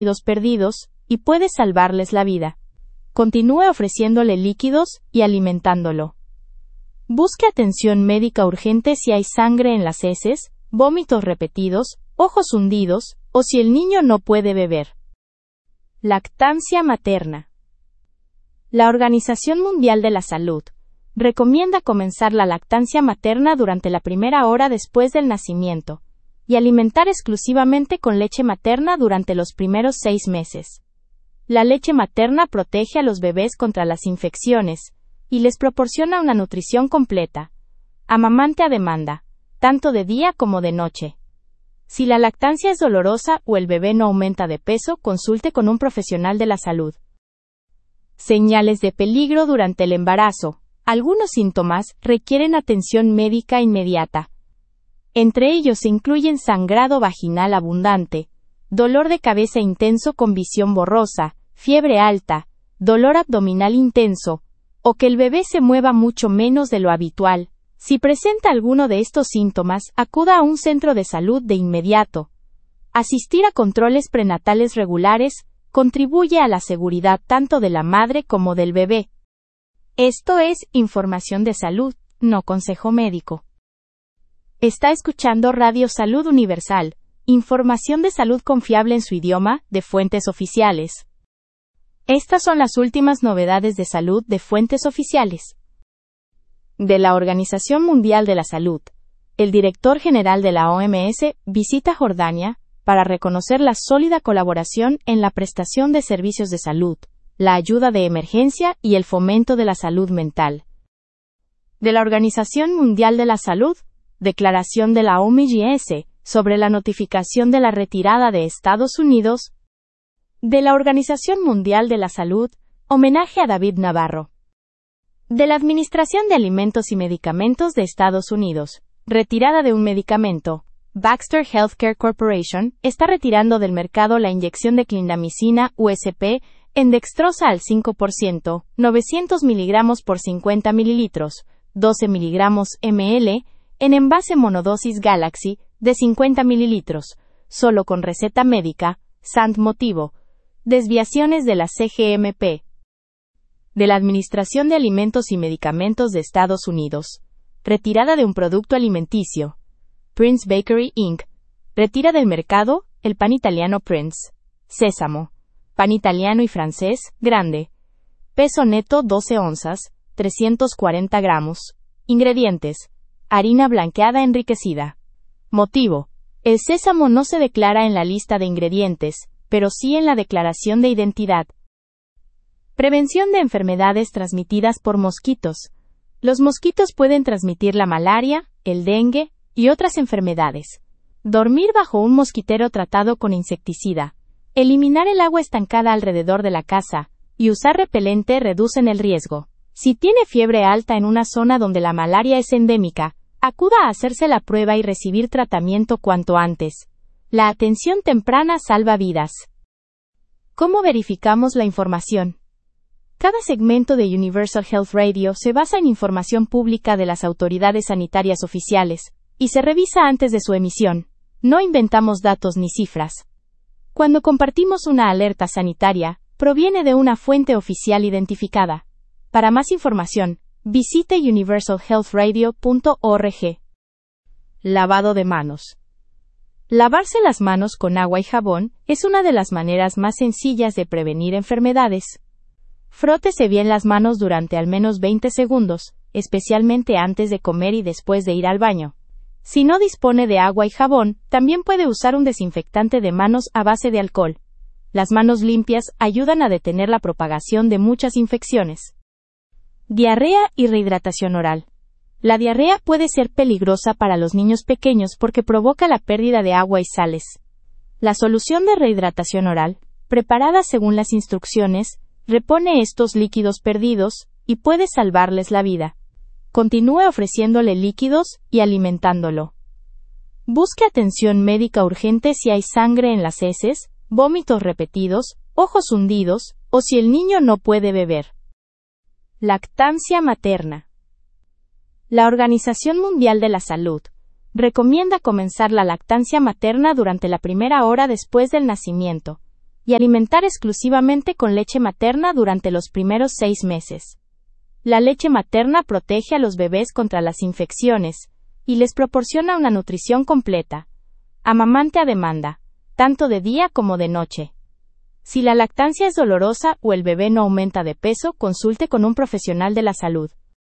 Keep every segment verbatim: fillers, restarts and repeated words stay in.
líquidos perdidos, y puede salvarles la vida. Continúe ofreciéndole líquidos y alimentándolo. Busque atención médica urgente si hay sangre en las heces, vómitos repetidos, ojos hundidos, o si el niño no puede beber. Lactancia materna. La Organización Mundial de la Salud recomienda comenzar la lactancia materna durante la primera hora después del nacimiento y alimentar exclusivamente con leche materna durante los primeros seis meses. La leche materna protege a los bebés contra las infecciones y les proporciona una nutrición completa. Amamante a demanda, tanto de día como de noche. Si la lactancia es dolorosa o el bebé no aumenta de peso, consulte con un profesional de la salud. Señales de peligro durante el embarazo. Algunos síntomas requieren atención médica inmediata. Entre ellos se incluyen sangrado vaginal abundante, dolor de cabeza intenso con visión borrosa, fiebre alta, dolor abdominal intenso, o que el bebé se mueva mucho menos de lo habitual. Si presenta alguno de estos síntomas, acuda a un centro de salud de inmediato. Asistir a controles prenatales regulares contribuye a la seguridad tanto de la madre como del bebé. Esto es información de salud, no consejo médico. Está escuchando Radio Salud Universal, información de salud confiable en su idioma, de fuentes oficiales. Estas son las últimas novedades de salud de fuentes oficiales. De la Organización Mundial de la Salud, el director general de la O M S visita Jordania para reconocer la sólida colaboración en la prestación de servicios de salud, la ayuda de emergencia y el fomento de la salud mental. De la Organización Mundial de la Salud, declaración de la O M S sobre la notificación de la retirada de Estados Unidos. De la Organización Mundial de la Salud, homenaje a David Navarro. De la Administración de Alimentos y Medicamentos de Estados Unidos, retirada de un medicamento. Baxter Healthcare Corporation está retirando del mercado la inyección de clindamicina U S P en dextrosa al cinco por ciento, novecientos miligramos por cincuenta mililitros, doce miligramos ml, en envase monodosis Galaxy de cincuenta mililitros, solo con receta médica, S A N motivo. Desviaciones de la C G M P. De la Administración de Alimentos y Medicamentos de Estados Unidos, retirada de un producto alimenticio. Prince Bakery incorporated. Retira del mercado el pan italiano Prince. Sésamo. Pan italiano y francés, grande. Peso neto doce onzas, trescientos cuarenta gramos. Ingredientes: harina blanqueada enriquecida. Motivo: el sésamo no se declara en la lista de ingredientes, pero sí en la declaración de identidad. Prevención de enfermedades transmitidas por mosquitos. Los mosquitos pueden transmitir la malaria, el dengue y otras enfermedades. Dormir bajo un mosquitero tratado con insecticida, eliminar el agua estancada alrededor de la casa y usar repelente reducen el riesgo. Si tiene fiebre alta en una zona donde la malaria es endémica, acuda a hacerse la prueba y recibir tratamiento cuanto antes. La atención temprana salva vidas. ¿Cómo verificamos la información? Cada segmento de Universal Health Radio se basa en información pública de las autoridades sanitarias oficiales y se revisa antes de su emisión. No inventamos datos ni cifras. Cuando compartimos una alerta sanitaria, proviene de una fuente oficial identificada. Para más información, visite universal health radio punto org. Lavado de manos. Lavarse las manos con agua y jabón es una de las maneras más sencillas de prevenir enfermedades. Frótese bien las manos durante al menos veinte segundos, especialmente antes de comer y después de ir al baño. Si no dispone de agua y jabón, también puede usar un desinfectante de manos a base de alcohol. Las manos limpias ayudan a detener la propagación de muchas infecciones. Diarrea y rehidratación oral. La diarrea puede ser peligrosa para los niños pequeños porque provoca la pérdida de agua y sales. La solución de rehidratación oral, preparada según las instrucciones, repone estos líquidos perdidos y puede salvarles la vida. Continúe ofreciéndole líquidos y alimentándolo. Busque atención médica urgente si hay sangre en las heces, vómitos repetidos, ojos hundidos, o si el niño no puede beber. Lactancia materna. La Organización Mundial de la Salud recomienda comenzar la lactancia materna durante la primera hora después del nacimiento y alimentar exclusivamente con leche materna durante los primeros seis meses. La leche materna protege a los bebés contra las infecciones y les proporciona una nutrición completa. Amamante a demanda, tanto de día como de noche. Si la lactancia es dolorosa o el bebé no aumenta de peso, consulte con un profesional de la salud.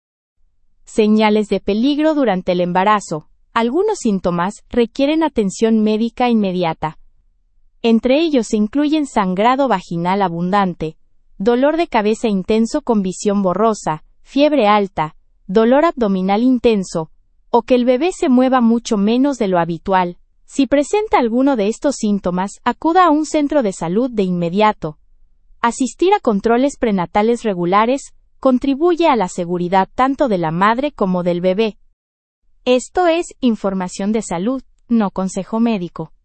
Señales de peligro durante el embarazo. Algunos síntomas requieren atención médica inmediata. Entre ellos se incluyen sangrado vaginal abundante, dolor de cabeza intenso con visión borrosa, fiebre alta, dolor abdominal intenso, o que el bebé se mueva mucho menos de lo habitual. Si presenta alguno de estos síntomas, acuda a un centro de salud de inmediato. Asistir a controles prenatales regulares contribuye a la seguridad tanto de la madre como del bebé. Esto es información de salud, no consejo médico.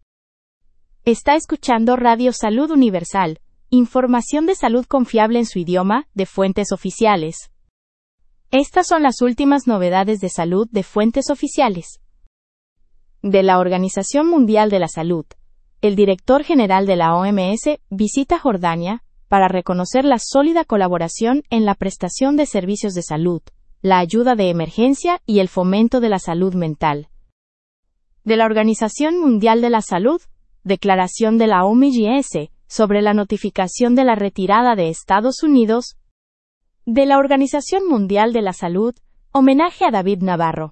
Está escuchando Radio Salud Universal, información de salud confiable en su idioma, de fuentes oficiales. Estas son las últimas novedades de salud de fuentes oficiales. De la Organización Mundial de la Salud, el director general de la O M S visita Jordania para reconocer la sólida colaboración en la prestación de servicios de salud, la ayuda de emergencia y el fomento de la salud mental. De la Organización Mundial de la Salud, declaración de la O M S sobre la notificación de la retirada de Estados Unidos. De la Organización Mundial de la Salud, homenaje a David Navarro.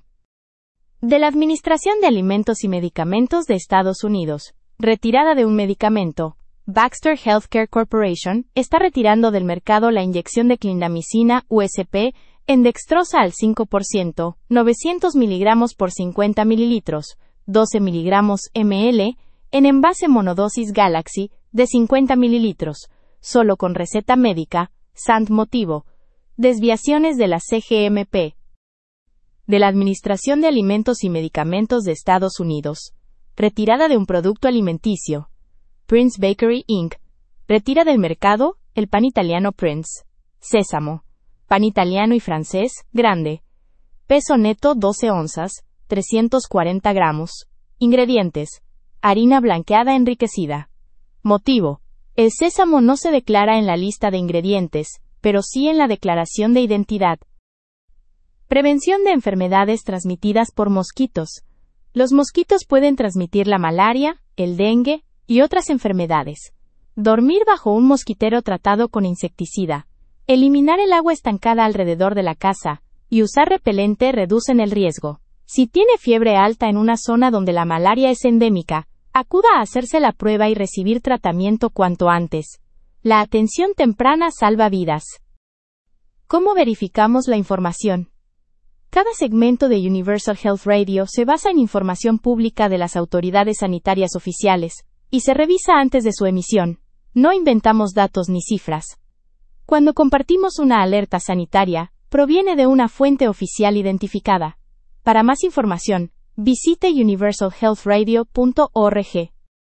De la Administración de Alimentos y Medicamentos de Estados Unidos, retirada de un medicamento. Baxter Healthcare Corporation está retirando del mercado la inyección de clindamicina U S P en dextrosa al cinco por ciento, novecientos miligramos por cincuenta mililitros, doce miligramos ml, en envase monodosis Galaxy, de cincuenta mililitros, solo con receta médica, S A N motivo. Desviaciones de la C G M P. De la Administración de Alimentos y Medicamentos de Estados Unidos, retirada de un producto alimenticio. Prince Bakery incorporated, retira del mercado, el pan italiano Prince. Sésamo. Pan italiano y francés, grande. Peso neto doce onzas, trescientos cuarenta gramos. Ingredientes: harina blanqueada enriquecida. Motivo: el sésamo no se declara en la lista de ingredientes, pero sí en la declaración de identidad. Prevención de enfermedades transmitidas por mosquitos. Los mosquitos pueden transmitir la malaria, el dengue y otras enfermedades. Dormir bajo un mosquitero tratado con insecticida, eliminar el agua estancada alrededor de la casa y usar repelente reducen el riesgo. Si tiene fiebre alta en una zona donde la malaria es endémica, acuda a hacerse la prueba y recibir tratamiento cuanto antes. La atención temprana salva vidas. ¿Cómo verificamos la información? Cada segmento de Universal Health Radio se basa en información pública de las autoridades sanitarias oficiales y se revisa antes de su emisión. No inventamos datos ni cifras. Cuando compartimos una alerta sanitaria, proviene de una fuente oficial identificada. Para más información, visite universal health radio punto org.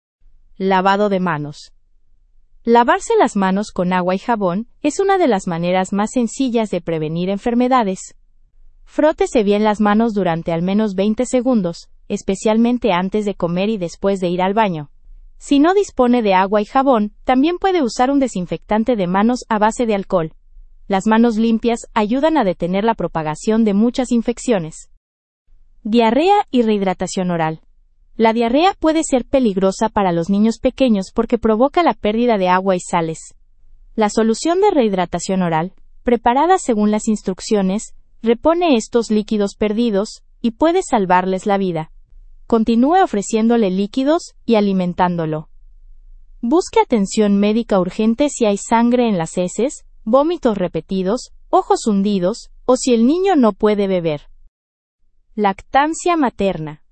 Lavado de manos. Lavarse las manos con agua y jabón es una de las maneras más sencillas de prevenir enfermedades. Frótese bien las manos durante al menos veinte segundos, especialmente antes de comer y después de ir al baño. Si no dispone de agua y jabón, también puede usar un desinfectante de manos a base de alcohol. Las manos limpias ayudan a detener la propagación de muchas infecciones. Diarrea y rehidratación oral. La diarrea puede ser peligrosa para los niños pequeños porque provoca la pérdida de agua y sales. La solución de rehidratación oral, preparada según las instrucciones, repone estos líquidos perdidos y puede salvarles la vida. Continúe ofreciéndole líquidos y alimentándolo. Busque atención médica urgente si hay sangre en las heces, vómitos repetidos, ojos hundidos, o si el niño no puede beber. Lactancia materna.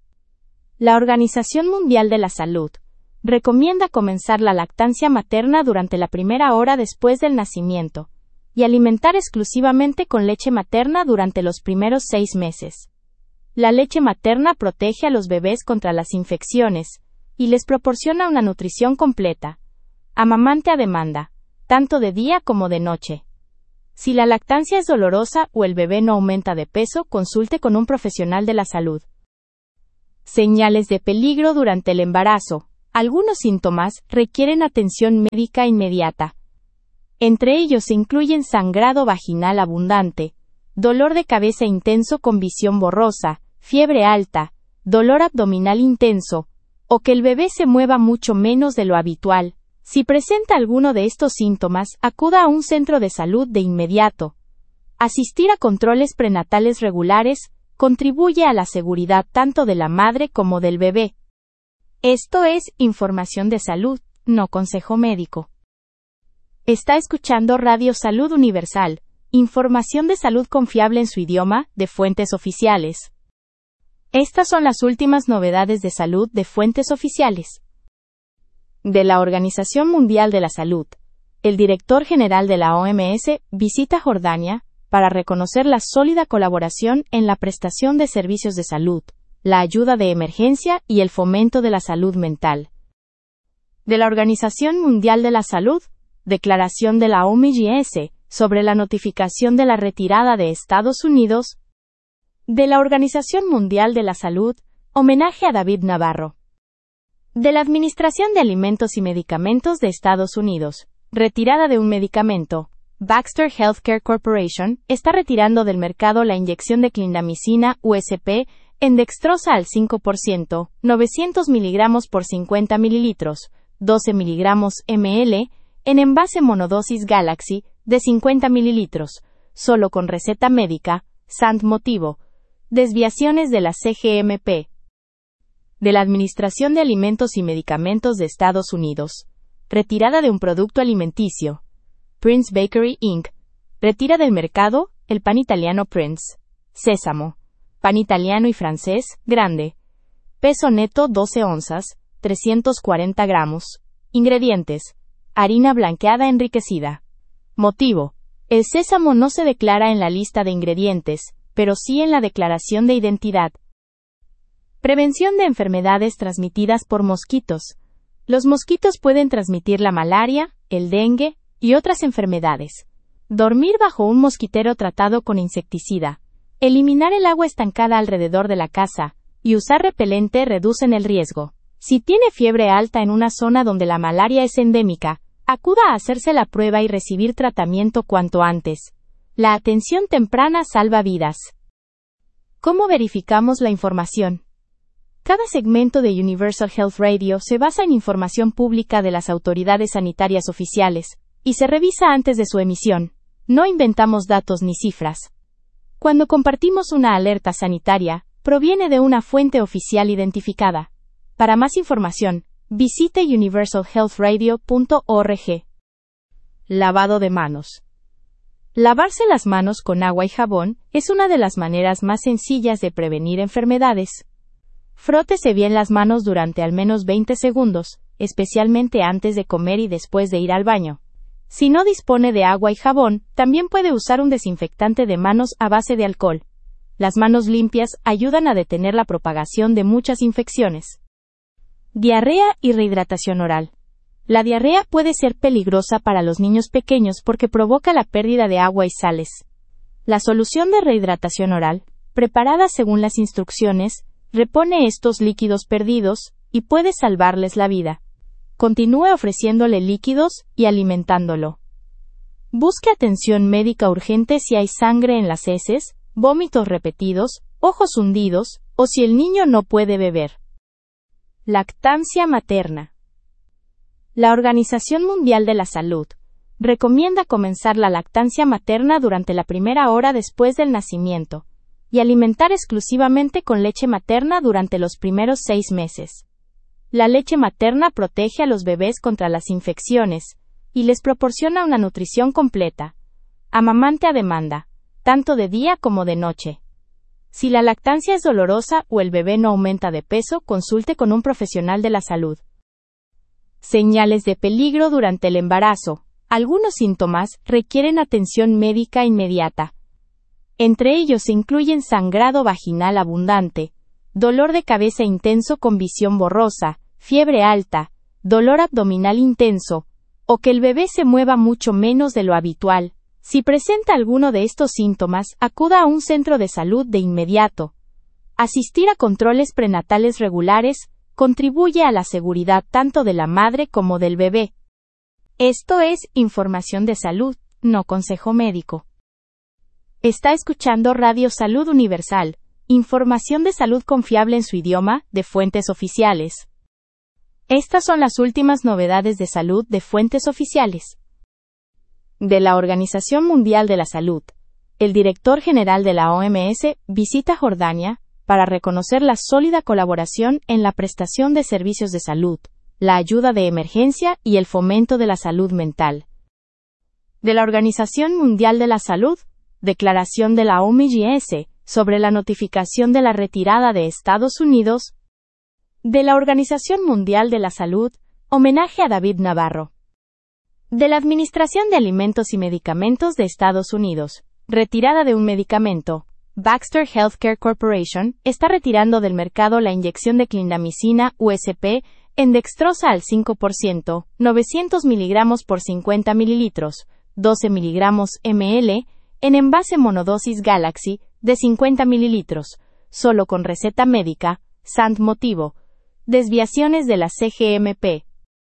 La Organización Mundial de la Salud recomienda comenzar la lactancia materna durante la primera hora después del nacimiento y alimentar exclusivamente con leche materna durante los primeros seis meses. La leche materna protege a los bebés contra las infecciones y les proporciona una nutrición completa. Amamante a demanda, tanto de día como de noche. Si la lactancia es dolorosa o el bebé no aumenta de peso, consulte con un profesional de la salud. Señales de peligro durante el embarazo. Algunos síntomas requieren atención médica inmediata. Entre ellos se incluyen sangrado vaginal abundante, dolor de cabeza intenso con visión borrosa, fiebre alta, dolor abdominal intenso, o que el bebé se mueva mucho menos de lo habitual. Si presenta alguno de estos síntomas, acuda a un centro de salud de inmediato. Asistir a controles prenatales regulares contribuye a la seguridad tanto de la madre como del bebé. Esto es información de salud, no consejo médico. Está escuchando Radio Salud Universal, información de salud confiable en su idioma, de fuentes oficiales. Estas son las últimas novedades de salud de fuentes oficiales. De la Organización Mundial de la Salud, el director general de la O M S visita Jordania para reconocer la sólida colaboración en la prestación de servicios de salud, la ayuda de emergencia y el fomento de la salud mental. De la Organización Mundial de la Salud, declaración de la O M S sobre la notificación de la retirada de Estados Unidos. De la Organización Mundial de la Salud, homenaje a David Navarro. De la Administración de Alimentos y Medicamentos de Estados Unidos, retirada de un medicamento. Baxter Healthcare Corporation está retirando del mercado la inyección de clindamicina U S P en dextrosa al cinco por ciento, novecientos miligramos por cincuenta mililitros, doce miligramos ml, en envase monodosis Galaxy, de cincuenta mililitros, solo con receta médica, S A N motivo. Desviaciones de la C G M P. De la Administración de Alimentos y Medicamentos de Estados Unidos, retirada de un producto alimenticio. Prince Bakery incorporated. Retira del mercado, el pan italiano Prince. Sésamo. Pan italiano y francés, grande. Peso neto doce onzas, trescientos cuarenta gramos. Ingredientes. Harina blanqueada enriquecida. Motivo. El sésamo no se declara en la lista de ingredientes, pero sí en la declaración de identidad. Prevención de enfermedades transmitidas por mosquitos. Los mosquitos pueden transmitir la malaria, el dengue, y otras enfermedades. Dormir bajo un mosquitero tratado con insecticida, eliminar el agua estancada alrededor de la casa, y usar repelente reducen el riesgo. Si tiene fiebre alta en una zona donde la malaria es endémica, acuda a hacerse la prueba y recibir tratamiento cuanto antes. La atención temprana salva vidas. ¿Cómo verificamos la información? Cada segmento de Universal Health Radio se basa en información pública de las autoridades sanitarias oficiales, y se revisa antes de su emisión. No inventamos datos ni cifras. Cuando compartimos una alerta sanitaria, proviene de una fuente oficial identificada. Para más información, visite universal health radio punto org. Lavado de manos. Lavarse las manos con agua y jabón es una de las maneras más sencillas de prevenir enfermedades. Frótese bien las manos durante al menos veinte segundos, especialmente antes de comer y después de ir al baño. Si no dispone de agua y jabón, también puede usar un desinfectante de manos a base de alcohol. Las manos limpias ayudan a detener la propagación de muchas infecciones. Diarrea y rehidratación oral. La diarrea puede ser peligrosa para los niños pequeños porque provoca la pérdida de agua y sales. La solución de rehidratación oral, preparada según las instrucciones, repone estos líquidos perdidos y puede salvarles la vida. Continúe ofreciéndole líquidos y alimentándolo. Busque atención médica urgente si hay sangre en las heces, vómitos repetidos, ojos hundidos, o si el niño no puede beber. Lactancia materna. La Organización Mundial de la Salud recomienda comenzar la lactancia materna durante la primera hora después del nacimiento y alimentar exclusivamente con leche materna durante los primeros seis meses. La leche materna protege a los bebés contra las infecciones y les proporciona una nutrición completa. Amamante a demanda, tanto de día como de noche. Si la lactancia es dolorosa o el bebé no aumenta de peso, consulte con un profesional de la salud. Señales de peligro durante el embarazo. Algunos síntomas requieren atención médica inmediata. Entre ellos se incluyen sangrado vaginal abundante, dolor de cabeza intenso con visión borrosa, fiebre alta, dolor abdominal intenso, o que el bebé se mueva mucho menos de lo habitual. Si presenta alguno de estos síntomas, acuda a un centro de salud de inmediato. Asistir a controles prenatales regulares contribuye a la seguridad tanto de la madre como del bebé. Esto es información de salud, no consejo médico. Está escuchando Radio Salud Universal, información de salud confiable en su idioma, de fuentes oficiales. Estas son las últimas novedades de salud de fuentes oficiales. De la Organización Mundial de la Salud, el director general de la O M S visita Jordania para reconocer la sólida colaboración en la prestación de servicios de salud, la ayuda de emergencia y el fomento de la salud mental. De la Organización Mundial de la Salud, declaración de la O M S sobre la notificación de la retirada de Estados Unidos. De la Organización Mundial de la Salud, homenaje a David Navarro. De la Administración de Alimentos y Medicamentos de Estados Unidos, retirada de un medicamento. Baxter Healthcare Corporation está retirando del mercado la inyección de clindamicina U S P en dextrosa al cinco por ciento, novecientos miligramos por cincuenta mililitros, doce miligramos ml, en envase monodosis Galaxy de cincuenta mililitros, solo con receta médica, S A N motivo. Desviaciones de la C G M P.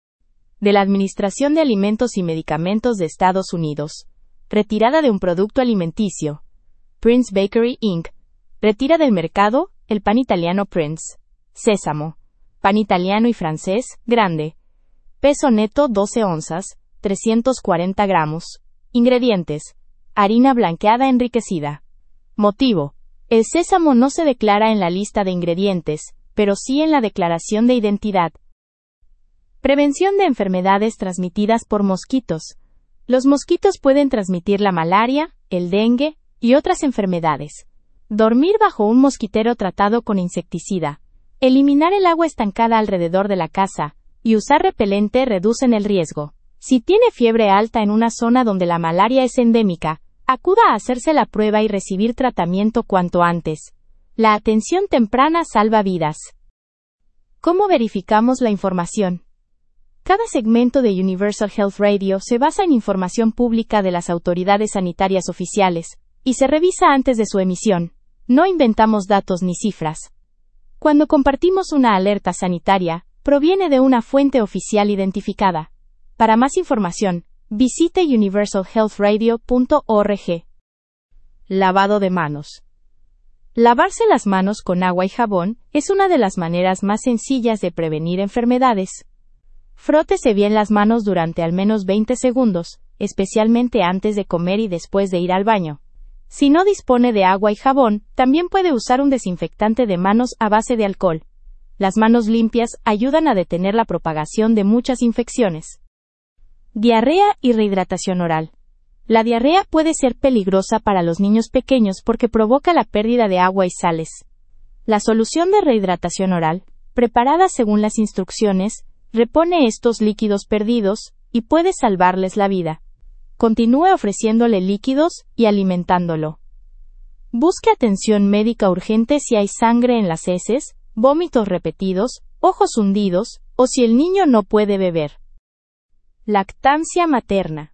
De la Administración de Alimentos y Medicamentos de Estados Unidos, retirada de un producto alimenticio. Prince Bakery incorporated retira del mercado el pan italiano Prince, Sésamo, pan italiano y francés, grande. Peso neto doce onzas, trescientos cuarenta gramos. Ingredientes: harina blanqueada enriquecida. Motivo: el sésamo no se declara en la lista de ingredientes, pero sí en la declaración de identidad. Prevención de enfermedades transmitidas por mosquitos. Los mosquitos pueden transmitir la malaria, el dengue y otras enfermedades. Dormir bajo un mosquitero tratado con insecticida, eliminar el agua estancada alrededor de la casa y usar repelente reducen el riesgo. Si tiene fiebre alta en una zona donde la malaria es endémica, acuda a hacerse la prueba y recibir tratamiento cuanto antes. La atención temprana salva vidas. ¿Cómo verificamos la información? Cada segmento de Universal Health Radio se basa en información pública de las autoridades sanitarias oficiales y se revisa antes de su emisión. No inventamos datos ni cifras. Cuando compartimos una alerta sanitaria, proviene de una fuente oficial identificada. Para más información, visite universal health radio punto org. Lavado de manos. Lavarse las manos con agua y jabón es una de las maneras más sencillas de prevenir enfermedades. Frótese bien las manos durante al menos veinte segundos, especialmente antes de comer y después de ir al baño. Si no dispone de agua y jabón, también puede usar un desinfectante de manos a base de alcohol. Las manos limpias ayudan a detener la propagación de muchas infecciones. Diarrea y rehidratación oral. La diarrea puede ser peligrosa para los niños pequeños porque provoca la pérdida de agua y sales. La solución de rehidratación oral, preparada según las instrucciones, repone estos líquidos perdidos y puede salvarles la vida. Continúe ofreciéndole líquidos y alimentándolo. Busque atención médica urgente si hay sangre en las heces, vómitos repetidos, ojos hundidos, o si el niño no puede beber. Lactancia materna.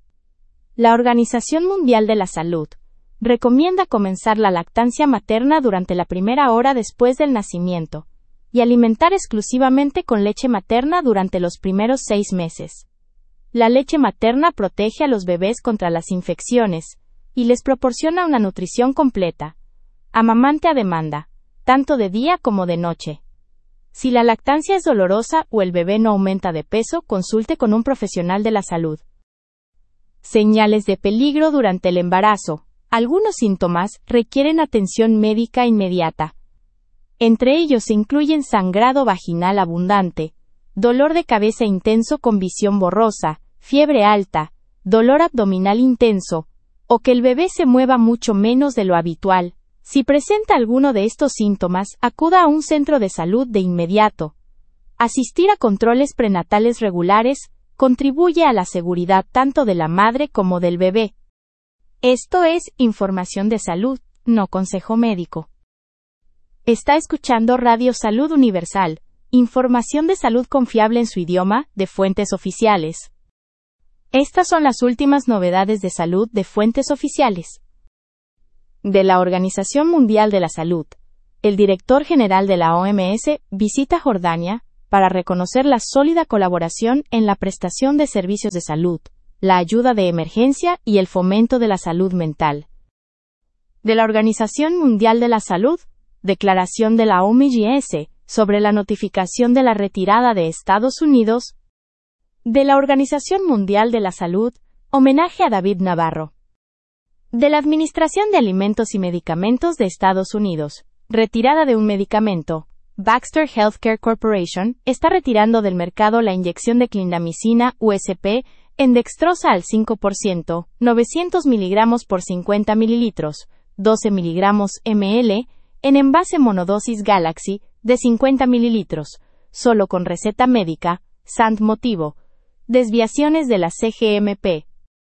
La Organización Mundial de la Salud recomienda comenzar la lactancia materna durante la primera hora después del nacimiento y alimentar exclusivamente con leche materna durante los primeros seis meses. La leche materna protege a los bebés contra las infecciones y les proporciona una nutrición completa. Amamante a demanda, tanto de día como de noche. Si la lactancia es dolorosa o el bebé no aumenta de peso, consulte con un profesional de la salud. Señales de peligro durante el embarazo. Algunos síntomas requieren atención médica inmediata. Entre ellos se incluyen sangrado vaginal abundante, dolor de cabeza intenso con visión borrosa, fiebre alta, dolor abdominal intenso, o que el bebé se mueva mucho menos de lo habitual. Si presenta alguno de estos síntomas, acuda a un centro de salud de inmediato. Asistir a controles prenatales regulares contribuye a la seguridad tanto de la madre como del bebé. Esto es información de salud, no consejo médico. Está escuchando Radio Salud Universal, información de salud confiable en su idioma, de fuentes oficiales. Estas son las últimas novedades de salud de fuentes oficiales. De la Organización Mundial de la Salud, El director general de la O M S visita Jordania para reconocer la sólida colaboración en la prestación de servicios de salud, la ayuda de emergencia y el fomento de la salud mental. De la Organización Mundial de la Salud, declaración de la O M S sobre la notificación de la retirada de Estados Unidos. De la Organización Mundial de la Salud, homenaje a David Navarro. De la Administración de Alimentos y Medicamentos de Estados Unidos, retirada de un medicamento. Baxter Healthcare Corporation está retirando del mercado la inyección de clindamicina U S P en dextrosa al cinco por ciento, novecientos miligramos por cincuenta mililitros, doce miligramos ml, en envase monodosis Galaxy de cincuenta mililitros, solo con receta médica, Sant motivo. Desviaciones de la C G M P.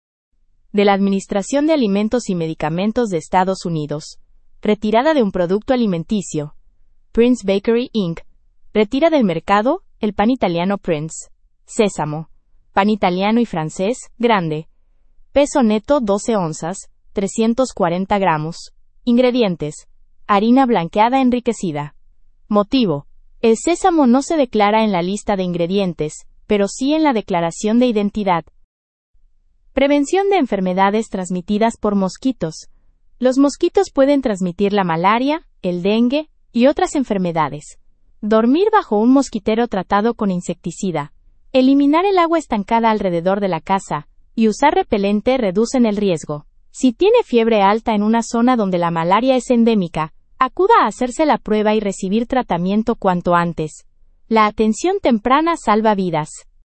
De la Administración de Alimentos y Medicamentos de Estados Unidos, retirada de un producto alimenticio. Prince Bakery incorporated. Retira del mercado el pan italiano Prince. Sésamo. Pan italiano y francés, grande. Peso neto doce onzas, trescientos cuarenta gramos. Ingredientes: harina blanqueada enriquecida. Motivo: el sésamo no se declara en la lista de ingredientes, pero sí en la declaración de identidad. Prevención de enfermedades transmitidas por mosquitos. Los mosquitos pueden transmitir la malaria, el dengue y otras enfermedades. Dormir bajo un mosquitero tratado con insecticida, eliminar el agua estancada alrededor de la casa y usar repelente reducen el riesgo. Si tiene fiebre alta en una zona donde la malaria es endémica, acuda a hacerse la prueba y recibir tratamiento cuanto antes. La atención temprana salva vidas.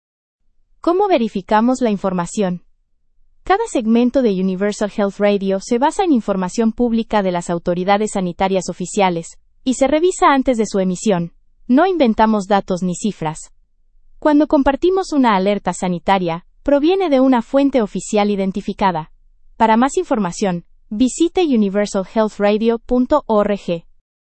¿Cómo verificamos la información? Cada segmento de Universal Health Radio se basa en información pública de las autoridades sanitarias oficiales y se revisa antes de su emisión. No inventamos datos ni cifras. Cuando compartimos una alerta sanitaria, proviene de una fuente oficial identificada. Para más información, visite universal health radio punto org.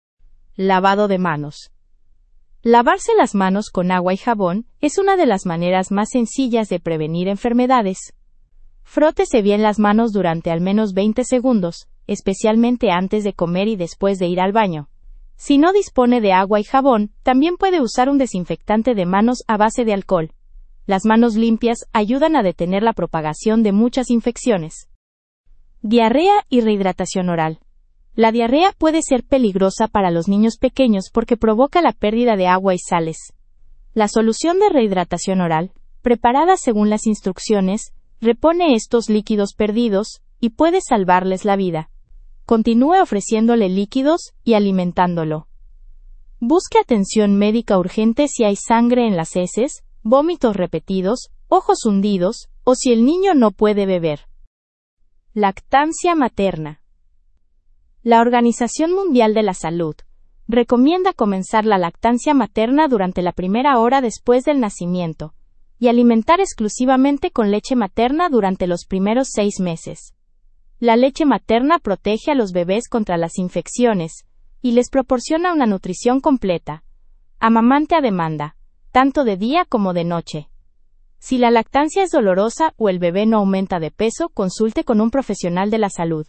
Lavado de manos. Lavarse las manos con agua y jabón es una de las maneras más sencillas de prevenir enfermedades. Frótese bien las manos durante al menos veinte segundos, especialmente antes de comer y después de ir al baño. Si no dispone de agua y jabón, también puede usar un desinfectante de manos a base de alcohol. Las manos limpias ayudan a detener la propagación de muchas infecciones. Diarrea y rehidratación oral. La diarrea puede ser peligrosa para los niños pequeños porque provoca la pérdida de agua y sales. La solución de rehidratación oral, preparada según las instrucciones, repone estos líquidos perdidos y puede salvarles la vida. Continúe ofreciéndole líquidos y alimentándolo. Busque atención médica urgente si hay sangre en las heces, vómitos repetidos, ojos hundidos, o si el niño no puede beber. Lactancia materna. La Organización Mundial de la Salud recomienda comenzar la lactancia materna durante la primera hora después del nacimiento y alimentar exclusivamente con leche materna durante los primeros seis meses. La leche materna protege a los bebés contra las infecciones y les proporciona una nutrición completa. Amamante a demanda, tanto de día como de noche. Si la lactancia es dolorosa o el bebé no aumenta de peso, consulte con un profesional de la salud.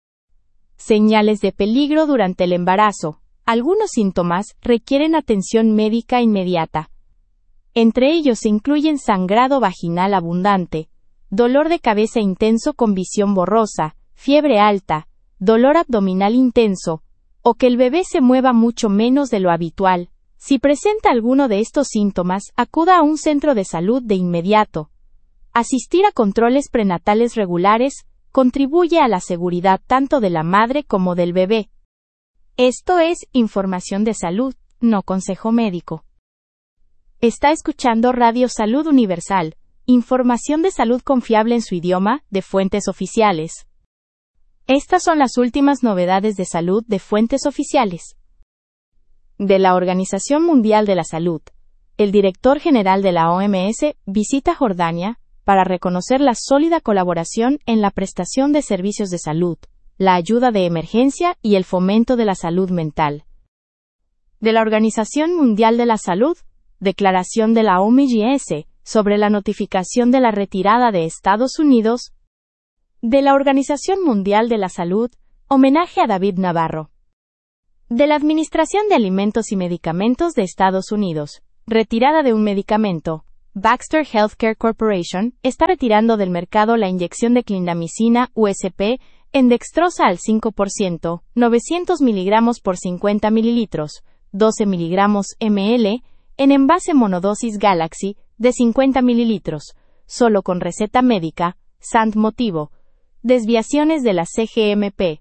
Señales de peligro durante el embarazo. Algunos síntomas requieren atención médica inmediata. Entre ellos se incluyen sangrado vaginal abundante, dolor de cabeza intenso con visión borrosa, fiebre alta, dolor abdominal intenso, o que el bebé se mueva mucho menos de lo habitual. Si presenta alguno de estos síntomas, acuda a un centro de salud de inmediato. Asistir a controles prenatales regulares contribuye a la seguridad tanto de la madre como del bebé. Esto es información de salud, no consejo médico. Está escuchando Radio Salud Universal, información de salud confiable en su idioma, de fuentes oficiales. Estas son las últimas novedades de salud de fuentes oficiales. De la Organización Mundial de la Salud, el director general de la O M S visita Jordania para reconocer la sólida colaboración en la prestación de servicios de salud, la ayuda de emergencia y el fomento de la salud mental. De la Organización Mundial de la Salud, declaración de la O M S sobre la notificación de la retirada de Estados Unidos. De la Organización Mundial de la Salud, homenaje a David Navarro. De la Administración de Alimentos y Medicamentos de Estados Unidos, retirada de un medicamento. Baxter Healthcare Corporation está retirando del mercado la inyección de clindamicina U S P en dextrosa al cinco por ciento, novecientos miligramos por cincuenta mililitros, doce miligramos ml, en envase monodosis Galaxy de cincuenta mililitros, solo con receta médica, S A N motivo. Desviaciones de la C G M P.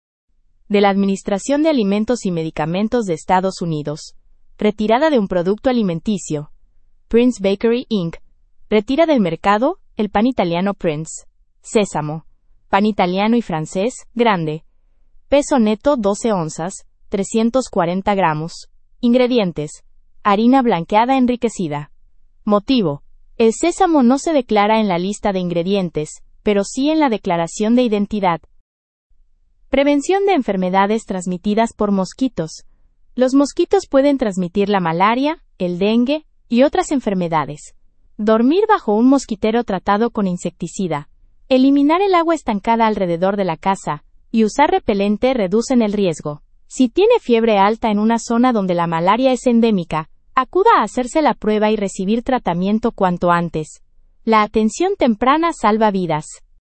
De la Administración de Alimentos y Medicamentos de Estados Unidos, retirada de un producto alimenticio. Prince Bakery incorporated retira del mercado el pan italiano Prince, sésamo, pan italiano y francés, grande. Peso neto doce onzas, trescientos cuarenta gramos. Ingredientes: harina blanqueada enriquecida. Motivo: el sésamo no se declara en la lista de ingredientes, pero sí en la declaración de identidad. Prevención de enfermedades transmitidas por mosquitos. Los mosquitos pueden transmitir la malaria, el dengue y otras enfermedades. Dormir bajo un mosquitero tratado con insecticida, eliminar el agua estancada alrededor de la casa y usar repelente reducen el riesgo. Si tiene fiebre alta en una zona donde la malaria es endémica, acuda a hacerse la prueba y recibir tratamiento cuanto antes. La atención temprana salva vidas.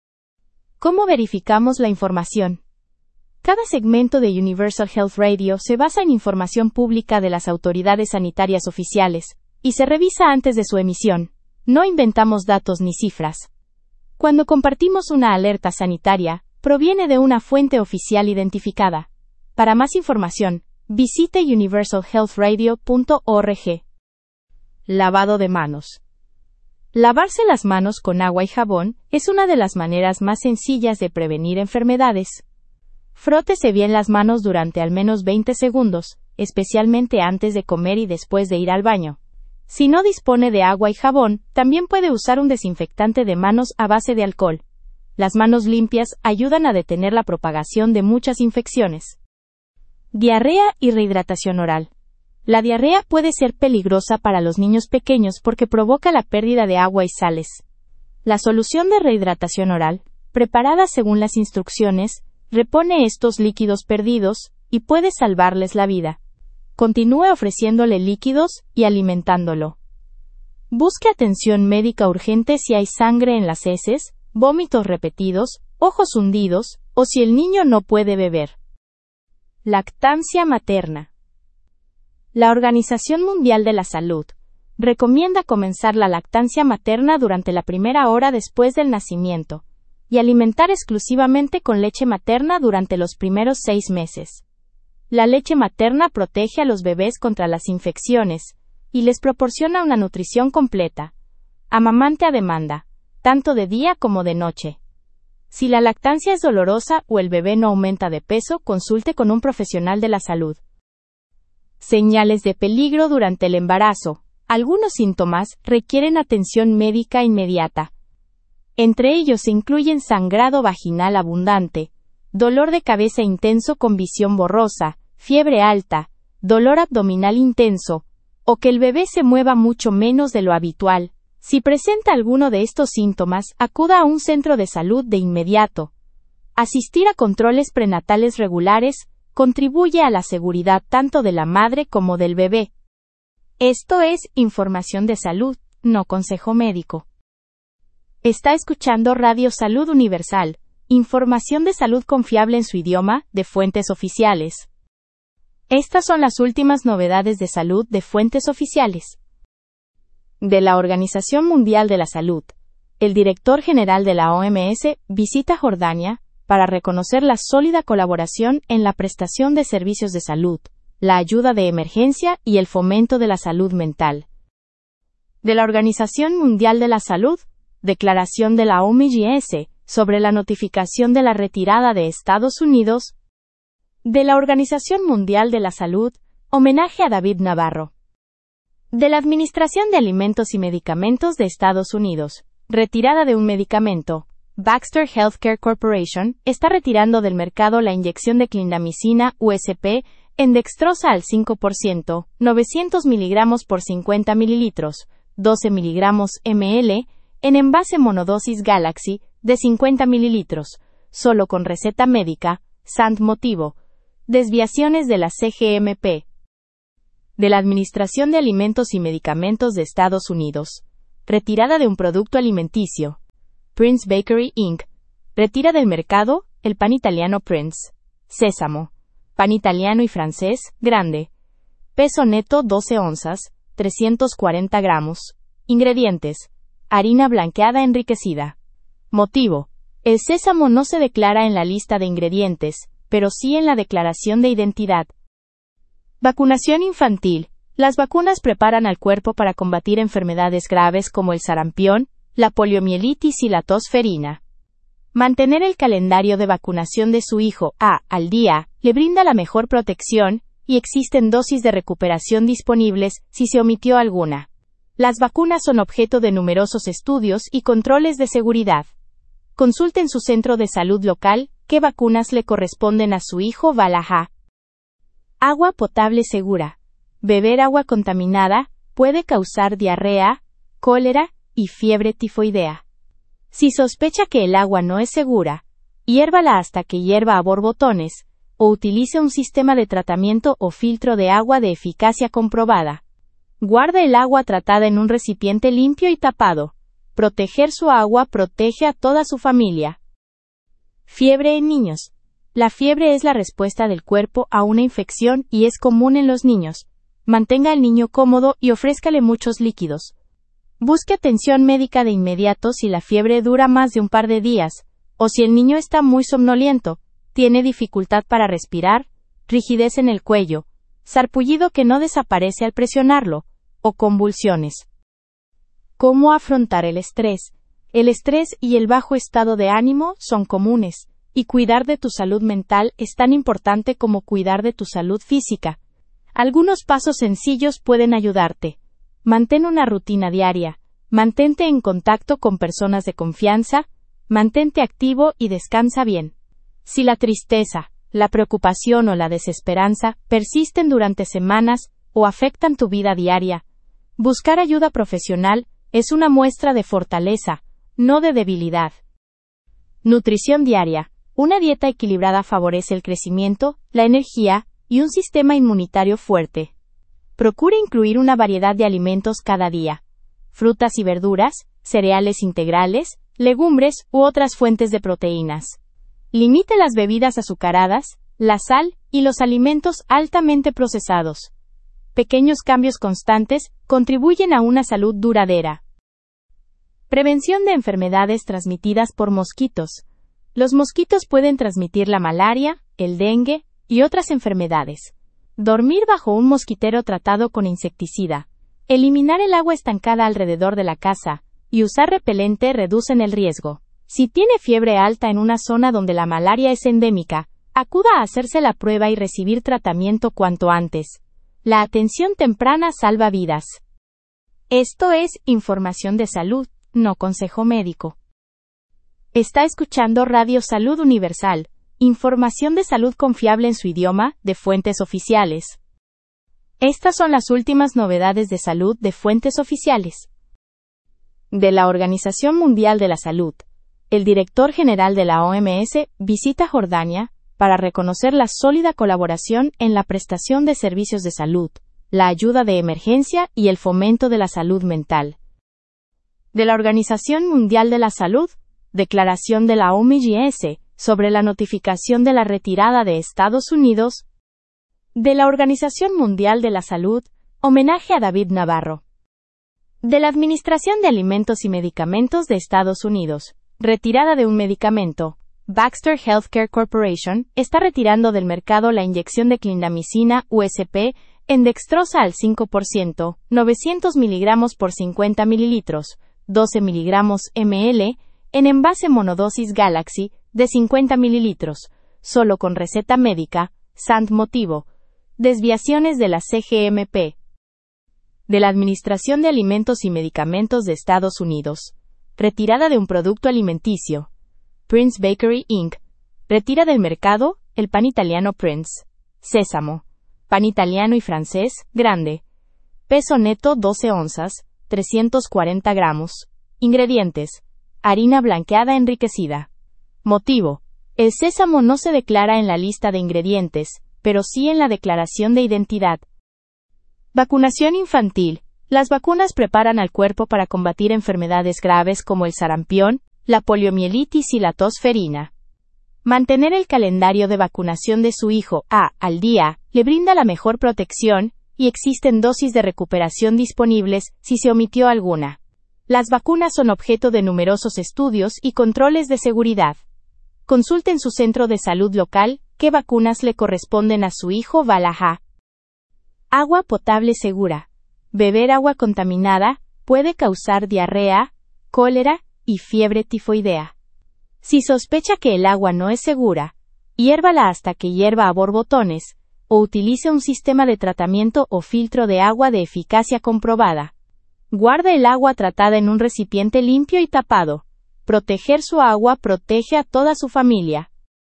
¿Cómo verificamos la información? Cada segmento de Universal Health Radio se basa en información pública de las autoridades sanitarias oficiales y se revisa antes de su emisión. No inventamos datos ni cifras. Cuando compartimos una alerta sanitaria, proviene de una fuente oficial identificada. Para más información, visite universal health radio punto org. Lavado de manos. Lavarse las manos con agua y jabón es una de las maneras más sencillas de prevenir enfermedades. Frótese bien las manos durante al menos veinte segundos, especialmente antes de comer y después de ir al baño. Si no dispone de agua y jabón, también puede usar un desinfectante de manos a base de alcohol. Las manos limpias ayudan a detener la propagación de muchas infecciones. Diarrea y rehidratación oral. La diarrea puede ser peligrosa para los niños pequeños porque provoca la pérdida de agua y sales. La solución de rehidratación oral, preparada según las instrucciones, repone estos líquidos perdidos y puede salvarles la vida. Continúe ofreciéndole líquidos y alimentándolo. Busque atención médica urgente si hay sangre en las heces, vómitos repetidos, ojos hundidos, o si el niño no puede beber. Lactancia materna. La Organización Mundial de la Salud recomienda comenzar la lactancia materna durante la primera hora después del nacimiento y alimentar exclusivamente con leche materna durante los primeros seis meses. La leche materna protege a los bebés contra las infecciones y les proporciona una nutrición completa. Amamante a demanda, tanto de día como de noche. Si la lactancia es dolorosa o el bebé no aumenta de peso, consulte con un profesional de la salud. Señales de peligro durante el embarazo. Algunos síntomas requieren atención médica inmediata. Entre ellos se incluyen sangrado vaginal abundante, dolor de cabeza intenso con visión borrosa, fiebre alta, dolor abdominal intenso, o que el bebé se mueva mucho menos de lo habitual. Si presenta alguno de estos síntomas, acuda a un centro de salud de inmediato. Asistir a controles prenatales regulares contribuye a la seguridad tanto de la madre como del bebé. Esto es información de salud, no consejo médico. Está escuchando Radio Salud Universal, información de salud confiable en su idioma, de fuentes oficiales. Estas son las últimas novedades de salud de fuentes oficiales. De la Organización Mundial de la Salud, el director general de la O M S visita Jordania para reconocer la sólida colaboración en la prestación de servicios de salud, la ayuda de emergencia y el fomento de la salud mental. De la Organización Mundial de la Salud, declaración de la O M S sobre la notificación de la retirada de Estados Unidos. De la Organización Mundial de la Salud, homenaje a David Navarro. De la Administración de Alimentos y Medicamentos de Estados Unidos, retirada de un medicamento. Baxter Healthcare Corporation está retirando del mercado la inyección de clindamicina U S P en dextrosa al cinco por ciento, novecientos miligramos por cincuenta mililitros, doce miligramos ml, en envase monodosis Galaxy de cincuenta mililitros, solo con receta médica, S A N motivo. Desviaciones de la C G M P. De la Administración de Alimentos y Medicamentos de Estados Unidos. Retirada de un producto alimenticio. Prince Bakery incorporated. Retira del mercado el pan italiano Prince. Sésamo. Pan italiano y francés, grande. Peso neto doce onzas, trescientos cuarenta gramos. Ingredientes. Harina blanqueada enriquecida. Motivo. El sésamo no se declara en la lista de ingredientes, pero sí en la declaración de identidad. Vacunación infantil. Las vacunas preparan al cuerpo para combatir enfermedades graves como el sarampión, la poliomielitis y la tos ferina. Mantener el calendario de vacunación de su hijo a al día le brinda la mejor protección, y existen dosis de recuperación disponibles si se omitió alguna. Las vacunas son objeto de numerosos estudios y controles de seguridad. Consulte en su centro de salud local qué vacunas le corresponden a su hijo Balaja. Agua potable segura. Beber agua contaminada puede causar diarrea, cólera y fiebre tifoidea. Si sospecha que el agua no es segura, hiérvala hasta que hierva a borbotones, o utilice un sistema de tratamiento o filtro de agua de eficacia comprobada. Guarde el agua tratada en un recipiente limpio y tapado. Proteger su agua protege a toda su familia. Fiebre en niños. La fiebre es la respuesta del cuerpo a una infección y es común en los niños. Mantenga al niño cómodo y ofrézcale muchos líquidos. Busque atención médica de inmediato si la fiebre dura más de un par de días, o si el niño está muy somnoliento, tiene dificultad para respirar, rigidez en el cuello, sarpullido que no desaparece al presionarlo, o convulsiones. ¿Cómo afrontar el estrés? El estrés y el bajo estado de ánimo son comunes, y cuidar de tu salud mental es tan importante como cuidar de tu salud física. Algunos pasos sencillos pueden ayudarte. Mantén una rutina diaria, mantente en contacto con personas de confianza, mantente activo y descansa bien. Si la tristeza, la preocupación o la desesperanza persisten durante semanas o afectan tu vida diaria, buscar ayuda profesional es una muestra de fortaleza, no de debilidad. Nutrición diaria. Una dieta equilibrada favorece el crecimiento, la energía y un sistema inmunitario fuerte. Procure incluir una variedad de alimentos cada día. Frutas y verduras, cereales integrales, legumbres u otras fuentes de proteínas. Limite las bebidas azucaradas, la sal y los alimentos altamente procesados. Pequeños cambios constantes contribuyen a una salud duradera. Prevención de enfermedades transmitidas por mosquitos. Los mosquitos pueden transmitir la malaria, el dengue y otras enfermedades. Dormir bajo un mosquitero tratado con insecticida, eliminar el agua estancada alrededor de la casa y usar repelente reducen el riesgo. Si tiene fiebre alta en una zona donde la malaria es endémica, acuda a hacerse la prueba y recibir tratamiento cuanto antes. La atención temprana salva vidas. Esto es información de salud, no consejo médico. Está escuchando Radio Salud Universal, información de salud confiable en su idioma, de fuentes oficiales. Estas son las últimas novedades de salud de fuentes oficiales. De la Organización Mundial de la Salud. El director general de la O M S visita Jordania para reconocer la sólida colaboración en la prestación de servicios de salud, la ayuda de emergencia y el fomento de la salud mental. De la Organización Mundial de la Salud, declaración de la O M S sobre la notificación de la retirada de Estados Unidos. De la Organización Mundial de la Salud, homenaje a David Navarro. De la Administración de Alimentos y Medicamentos de Estados Unidos, retirada de un medicamento. Baxter Healthcare Corporation está retirando del mercado la inyección de clindamicina U S P en dextrosa al cinco por ciento, novecientos miligramos por cincuenta mililitros, doce miligramos ml, en envase monodosis Galaxy de cincuenta mililitros, solo con receta médica, Sant motivo. Desviaciones de la C G M P. De la Administración de Alimentos y Medicamentos de Estados Unidos. Retirada de un producto alimenticio. Prince Bakery incorporated. Retira del mercado el pan italiano Prince. Sésamo. Pan italiano y francés, grande. Peso neto doce onzas, trescientos cuarenta gramos. Ingredientes. Harina blanqueada enriquecida. Motivo. El sésamo no se declara en la lista de ingredientes, pero sí en la declaración de identidad. Vacunación infantil. Las vacunas preparan al cuerpo para combatir enfermedades graves como el sarampión, la poliomielitis y la tos ferina. Mantener el calendario de vacunación de su hijo a al día le brinda la mejor protección, y existen dosis de recuperación disponibles si se omitió alguna. Las vacunas son objeto de numerosos estudios y controles de seguridad. Consulte en su centro de salud local qué vacunas le corresponden a su hijo o a. Agua potable segura. Beber agua contaminada puede causar diarrea, cólera y fiebre tifoidea. Si sospecha que el agua no es segura, hiérvala hasta que hierva a borbotones, o utilice un sistema de tratamiento o filtro de agua de eficacia comprobada. Guarde el agua tratada en un recipiente limpio y tapado. Proteger su agua protege a toda su familia.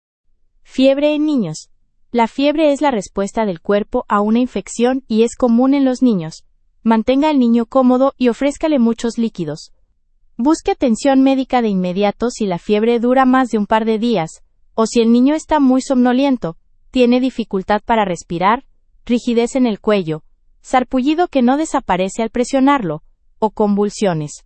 Fiebre en niños. La fiebre es la respuesta del cuerpo a una infección y es común en los niños. Mantenga al niño cómodo y ofrézcale muchos líquidos. Busque atención médica de inmediato si la fiebre dura más de un par de días, o si el niño está muy somnoliento, tiene dificultad para respirar, rigidez en el cuello, sarpullido que no desaparece al presionarlo, o convulsiones.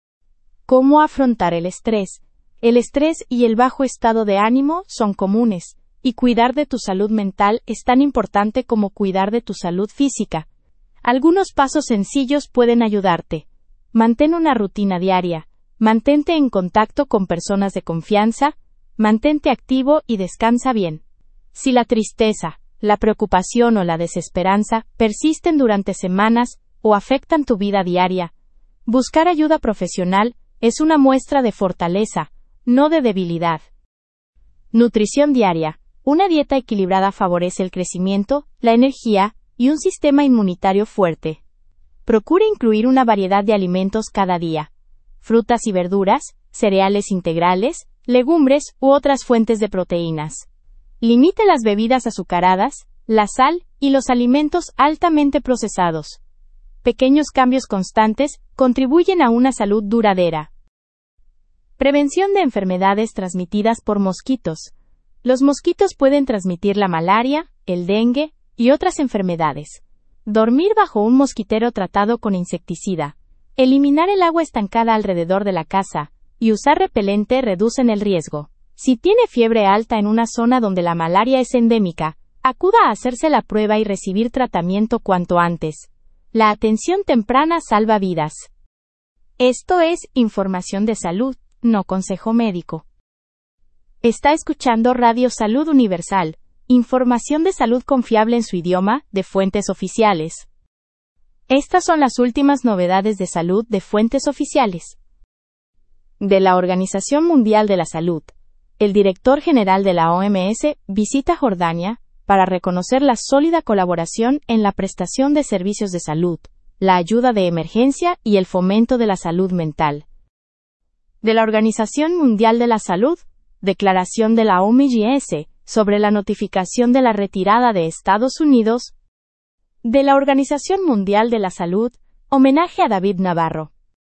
¿Cómo afrontar el estrés? El estrés y el bajo estado de ánimo son comunes, y cuidar de tu salud mental es tan importante como cuidar de tu salud física. Algunos pasos sencillos pueden ayudarte. Mantén una rutina diaria, mantente en contacto con personas de confianza, mantente activo y descansa bien. Si la tristeza, la preocupación o la desesperanza persisten durante semanas o afectan tu vida diaria, buscar ayuda profesional es una muestra de fortaleza, no de debilidad. Nutrición diaria. Una dieta equilibrada favorece el crecimiento, la energía y un sistema inmunitario fuerte. Procure incluir una variedad de alimentos cada día. Frutas y verduras, cereales integrales, legumbres u otras fuentes de proteínas. Limite las bebidas azucaradas, la sal y los alimentos altamente procesados. Pequeños cambios constantes contribuyen a una salud duradera. Prevención de enfermedades transmitidas por mosquitos. Los mosquitos pueden transmitir la malaria, el dengue y otras enfermedades. Dormir bajo un mosquitero tratado con insecticida, eliminar el agua estancada alrededor de la casa y usar repelente reducen el riesgo. Si tiene fiebre alta en una zona donde la malaria es endémica, acuda a hacerse la prueba y recibir tratamiento cuanto antes. La atención temprana salva vidas. Esto es información de salud, no consejo médico. Está escuchando Radio Salud Universal, información de salud confiable en su idioma, de fuentes oficiales. Estas son las últimas novedades de salud de fuentes oficiales. De la Organización Mundial de la Salud. El director general de la O M S visita Jordania para reconocer la sólida colaboración en la prestación de servicios de salud, la ayuda de emergencia y el fomento de la salud mental. De la Organización Mundial de la Salud, declaración de la O M S sobre la notificación de la retirada de Estados Unidos. De la Organización Mundial de la Salud, homenaje a David Navarro.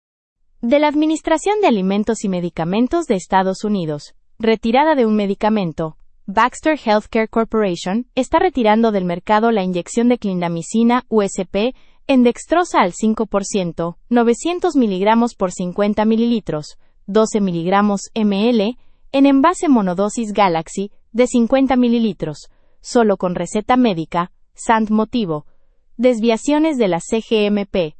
De la Administración de Alimentos y Medicamentos de Estados Unidos, retirada de un medicamento. Baxter Healthcare Corporation está retirando del mercado la inyección de clindamicina U S P en dextrosa al cinco por ciento, novecientos miligramos por cincuenta mililitros, doce miligramos ml, en envase monodosis Galaxy de cincuenta mililitros, solo con receta médica, S A N motivo. Desviaciones de la C G M P.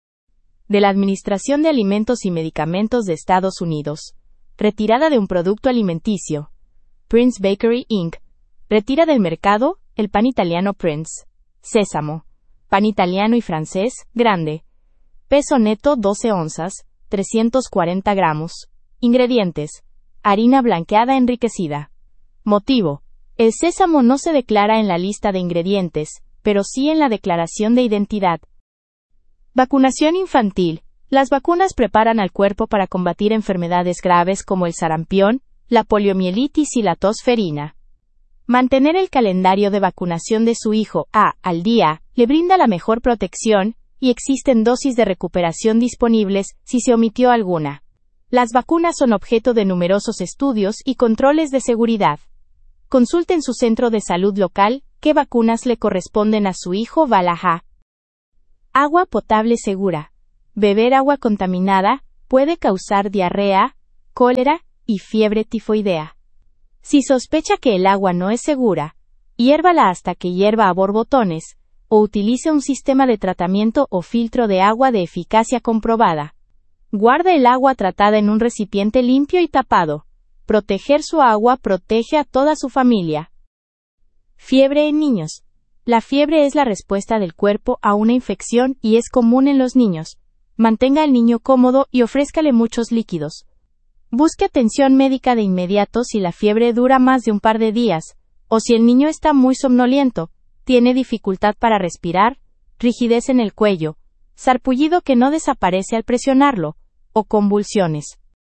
De la Administración de Alimentos y Medicamentos de Estados Unidos, retirada de un producto alimenticio. Prince Bakery incorporated. Retira del mercado el pan italiano Prince. Sésamo. Pan italiano y francés, grande. Peso neto doce onzas, trescientos cuarenta gramos. Ingredientes: harina blanqueada enriquecida. Motivo: el sésamo no se declara en la lista de ingredientes, pero sí en la declaración de identidad. Vacunación infantil. Las vacunas preparan al cuerpo para combatir enfermedades graves como el sarampión, la poliomielitis y la tos ferina. Mantener el calendario de vacunación de su hijo a al día le brinda la mejor protección, y existen dosis de recuperación disponibles si se omitió alguna. Las vacunas son objeto de numerosos estudios y controles de seguridad. Consulte en su centro de salud local ¿Qué vacunas le corresponden a su hijo Balaja? Agua potable segura. Beber agua contaminada puede causar diarrea, cólera y fiebre tifoidea. Si sospecha que el agua no es segura, hiérvala hasta que hierva a borbotones, o utilice un sistema de tratamiento o filtro de agua de eficacia comprobada. Guarde el agua tratada en un recipiente limpio y tapado. Proteger su agua protege a toda su familia. Fiebre en niños. La fiebre es la respuesta del cuerpo a una infección y es común en los niños. Mantenga al niño cómodo y ofrézcale muchos líquidos. Busque atención médica de inmediato si la fiebre dura más de un par de días, o si el niño está muy somnoliento, tiene dificultad para respirar, rigidez en el cuello, sarpullido que no desaparece al presionarlo, o convulsiones.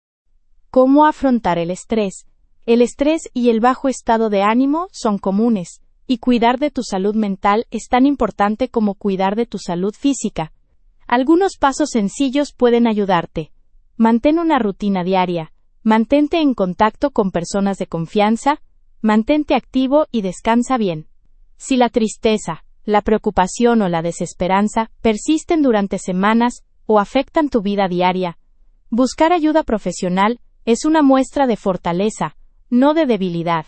¿Cómo afrontar el estrés? El estrés y el bajo estado de ánimo son comunes, y cuidar de tu salud mental es tan importante como cuidar de tu salud física. Algunos pasos sencillos pueden ayudarte. Mantén una rutina diaria, mantente en contacto con personas de confianza, mantente activo y descansa bien. Si la tristeza, la preocupación o la desesperanza persisten durante semanas o afectan tu vida diaria, buscar ayuda profesional es una muestra de fortaleza, no de debilidad.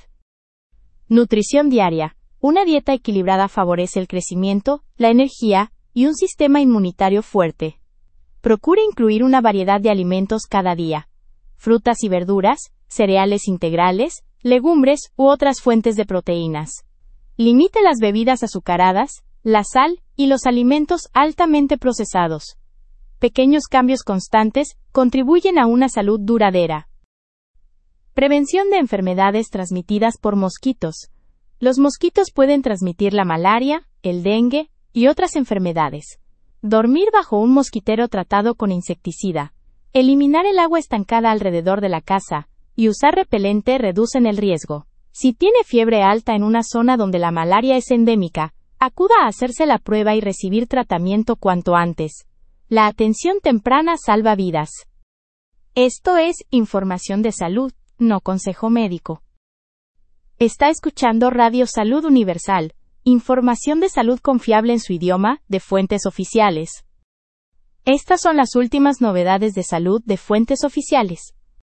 Nutrición diaria. Una dieta equilibrada favorece el crecimiento, la energía y un sistema inmunitario fuerte. Procure incluir una variedad de alimentos cada día. Frutas y verduras, cereales integrales, legumbres u otras fuentes de proteínas. Limite las bebidas azucaradas, la sal y los alimentos altamente procesados. Pequeños cambios constantes contribuyen a una salud duradera. Prevención de enfermedades transmitidas por mosquitos. Los mosquitos pueden transmitir la malaria, el dengue y otras enfermedades. Dormir bajo un mosquitero tratado con insecticida, eliminar el agua estancada alrededor de la casa y usar repelente reducen el riesgo. Si tiene fiebre alta en una zona donde la malaria es endémica, acuda a hacerse la prueba y recibir tratamiento cuanto antes. La atención temprana salva vidas. Esto es información de salud, no consejo médico. Está escuchando Radio Salud Universal, información de salud confiable en su idioma, de fuentes oficiales. Estas son las últimas novedades de salud de fuentes oficiales.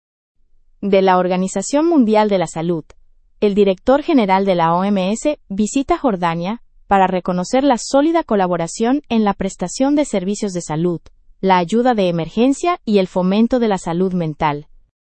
De la Organización Mundial de la Salud, el director general de la O M S visita Jordania para reconocer la sólida colaboración en la prestación de servicios de salud, la ayuda de emergencia y el fomento de la salud mental.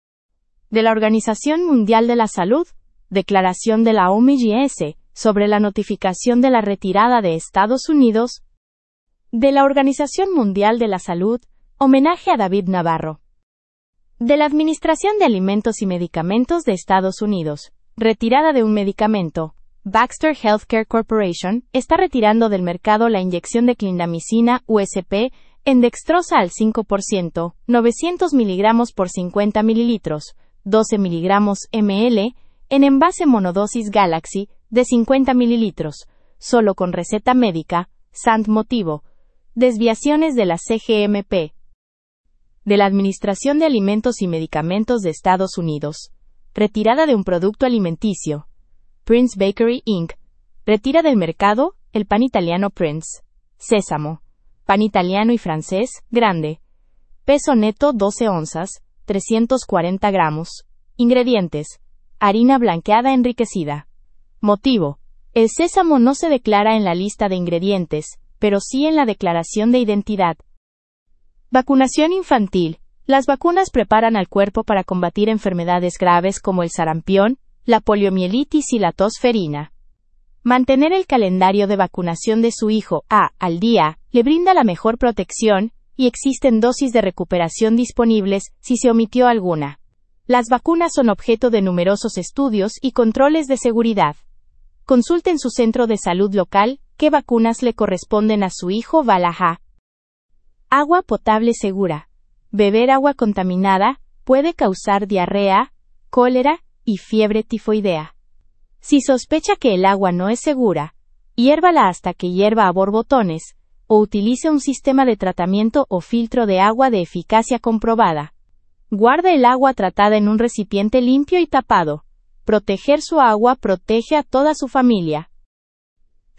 De la Organización Mundial de la Salud, declaración de la O M S sobre la notificación de la retirada de Estados Unidos. De la Organización Mundial de la Salud, homenaje a David Navarro. De la Administración de Alimentos y Medicamentos de Estados Unidos, retirada de un medicamento. Baxter Healthcare Corporation está retirando del mercado la inyección de clindamicina U S P en dextrosa al cinco por ciento, novecientos miligramos por cincuenta mililitros, doce miligramos ml, en envase monodosis Galaxy de cincuenta mililitros, solo con receta médica, S A N motivo. Desviaciones de la C G M P. De la Administración de Alimentos y Medicamentos de Estados Unidos, retirada de un producto alimenticio. Prince Bakery incorporated. Retira del mercado el pan italiano Prince. Sésamo. Pan italiano y francés, grande. Peso neto doce onzas, trescientos cuarenta gramos. Ingredientes: harina blanqueada enriquecida. Motivo: el sésamo no se declara en la lista de ingredientes, pero sí en la declaración de identidad. Vacunación infantil. Las vacunas preparan al cuerpo para combatir enfermedades graves como el sarampión, la poliomielitis y la tos ferina. Mantener el calendario de vacunación de su hijo a al día le brinda la mejor protección, y existen dosis de recuperación disponibles si se omitió alguna. Las vacunas son objeto de numerosos estudios y controles de seguridad. Consulte en su centro de salud local qué vacunas le corresponden a su hijo Balaja. Agua potable segura. Beber agua contaminada puede causar diarrea, cólera y fiebre tifoidea. Si sospecha que el agua no es segura, hiérvala hasta que hierva a borbotones, o utilice un sistema de tratamiento o filtro de agua de eficacia comprobada. Guarde el agua tratada en un recipiente limpio y tapado. Proteger su agua protege a toda su familia.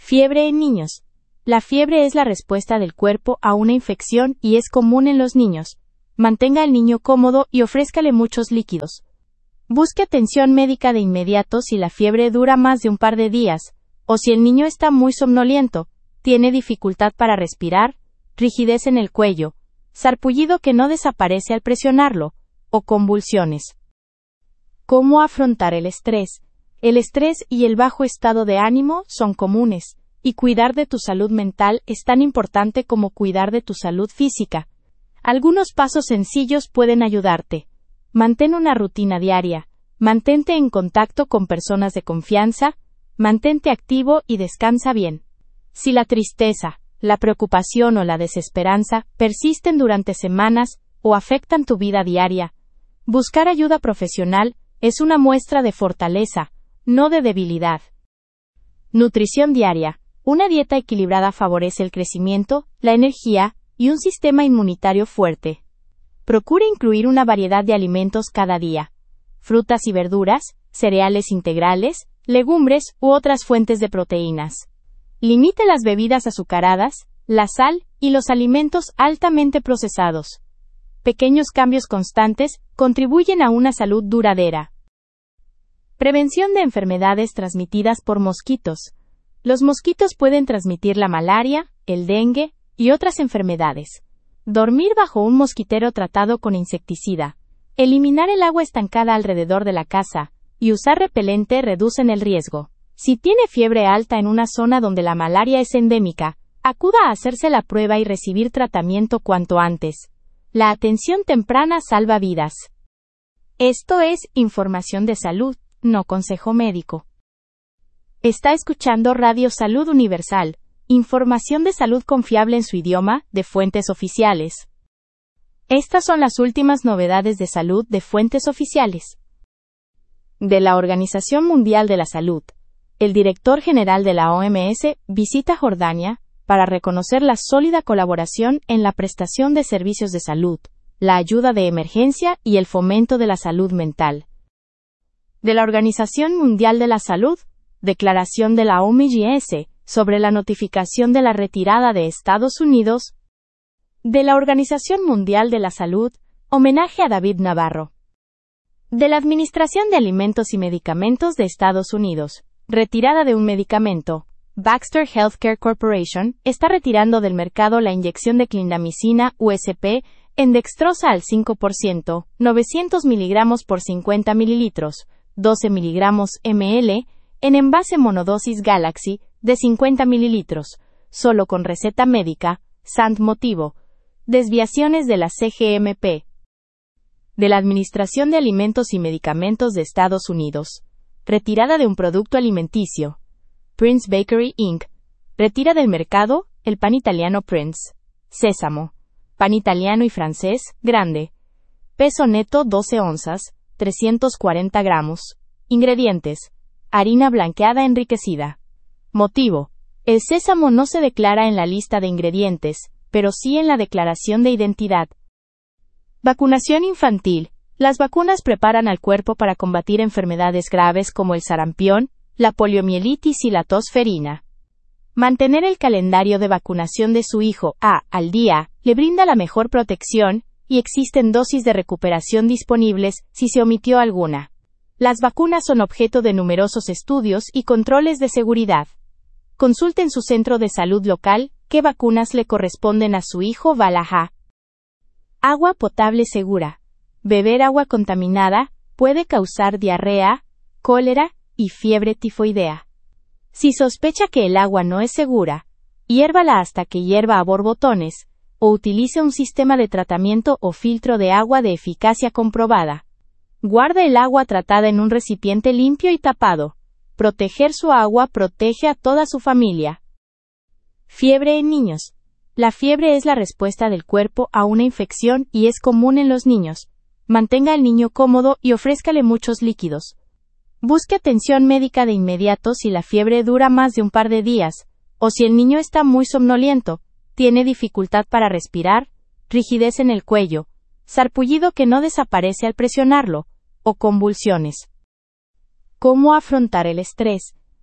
Fiebre en niños. La fiebre es la respuesta del cuerpo a una infección y es común en los niños. Mantenga al niño cómodo y ofrézcale muchos líquidos. Busque atención médica de inmediato si la fiebre dura más de un par de días, o si el niño está muy somnoliento, tiene dificultad para respirar, rigidez en el cuello, sarpullido que no desaparece al presionarlo, o convulsiones. ¿Cómo afrontar el estrés? El estrés y el bajo estado de ánimo son comunes, y cuidar de tu salud mental es tan importante como cuidar de tu salud física. Algunos pasos sencillos pueden ayudarte. Mantén una rutina diaria, mantente en contacto con personas de confianza, mantente activo y descansa bien. Si la tristeza, la preocupación o la desesperanza persisten durante semanas o afectan tu vida diaria, buscar ayuda profesional es una muestra de fortaleza, no de debilidad. Nutrición diaria. Una dieta equilibrada favorece el crecimiento, la energía y un sistema inmunitario fuerte. Procure incluir una variedad de alimentos cada día. Frutas y verduras, cereales integrales, legumbres u otras fuentes de proteínas. Limite las bebidas azucaradas, la sal y los alimentos altamente procesados. Pequeños cambios constantes contribuyen a una salud duradera. Prevención de enfermedades transmitidas por mosquitos. Los mosquitos pueden transmitir la malaria, el dengue y otras enfermedades. Dormir bajo un mosquitero tratado con insecticida, eliminar el agua estancada alrededor de la casa y usar repelente reducen el riesgo. Si tiene fiebre alta en una zona donde la malaria es endémica, acuda a hacerse la prueba y recibir tratamiento cuanto antes. La atención temprana salva vidas. Esto es información de salud, no consejo médico. Está escuchando Radio Salud Universal, información de salud confiable en su idioma, de fuentes oficiales. Estas son las últimas novedades de salud de fuentes oficiales. De la Organización Mundial de la Salud, el director general de la O M S visita Jordania para reconocer la sólida colaboración en la prestación de servicios de salud, la ayuda de emergencia y el fomento de la salud mental. De la Organización Mundial de la Salud, declaración de la O M S sobre la notificación de la retirada de Estados Unidos. De la Organización Mundial de la Salud, homenaje a David Navarro. De la Administración de Alimentos y Medicamentos de Estados Unidos, retirada de un medicamento. Baxter Healthcare Corporation está retirando del mercado la inyección de clindamicina U S P en dextrosa al cinco por ciento, novecientos miligramos por cincuenta mililitros, doce miligramos ml, en envase monodosis Galaxy de cincuenta mililitros, solo con receta médica, S A N motivo. Desviaciones de la C G M P. De la Administración de Alimentos y Medicamentos de Estados Unidos, retirada de un producto alimenticio. Prince Bakery incorporated. Retira del mercado el pan italiano Prince. Sésamo. Pan italiano y francés, grande. Peso neto doce onzas, trescientos cuarenta gramos. Ingredientes: harina blanqueada enriquecida. Motivo: el sésamo no se declara en la lista de ingredientes, pero sí en la declaración de identidad. Vacunación infantil. Las vacunas preparan al cuerpo para combatir enfermedades graves como el sarampión, la poliomielitis y la tos ferina. Mantener el calendario de vacunación de su hijo a, al día, le brinda la mejor protección, y existen dosis de recuperación disponibles si se omitió alguna. Las vacunas son objeto de numerosos estudios y controles de seguridad. Consulte en su centro de salud local qué vacunas le corresponden a su hijo Balaja. Agua potable segura. Beber agua contaminada puede causar diarrea, cólera y fiebre tifoidea. Si sospecha que el agua no es segura, hiérvala hasta que hierva a borbotones, o utilice un sistema de tratamiento o filtro de agua de eficacia comprobada. Guarde el agua tratada en un recipiente limpio y tapado. Proteger su agua protege a toda su familia. Fiebre en niños. La fiebre es la respuesta del cuerpo a una infección y es común en los niños. Mantenga al niño cómodo y ofrézcale muchos líquidos. Busque atención médica de inmediato si la fiebre dura más de un par de días, o si el niño está muy somnoliento, tiene dificultad para respirar, rigidez en el cuello, sarpullido que no desaparece al presionarlo, o convulsiones. ¿Cómo afrontar el estrés?